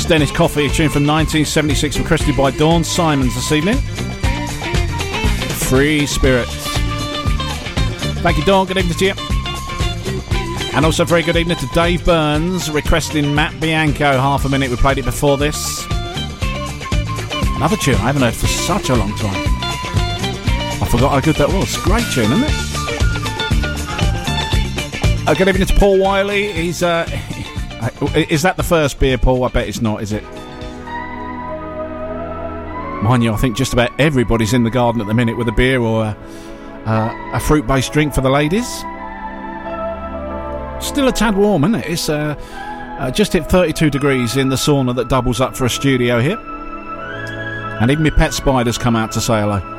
That's Dennis Coffey, a tune from 1976, requested by Dawn Simons this evening. Free Spirits. Thank you, Dawn. Good evening to you. And also very good evening to Dave Burns, requesting Matt Bianco, Half a Minute. We played it before this. Another tune I haven't heard for such a long time. I forgot how good that was. Great tune, isn't it? Good evening to Paul Wiley. He's is that the first beer, Paul? I bet it's not, is it? Mind you, I think just about everybody's in the garden at the minute with a beer or a fruit-based drink for the ladies. Still a tad warm, isn't it? It's just hit 32 degrees in the sauna that doubles up for a studio here. And even my pet spider's come out to say hello.